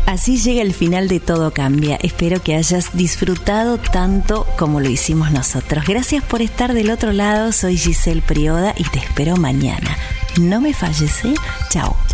Así llega el final de Todo Cambia. Espero que hayas disfrutado tanto como lo hicimos nosotros. Gracias por estar del otro lado. Soy Giselle Prioda y te espero mañana. No me falles, ¿eh? Chao.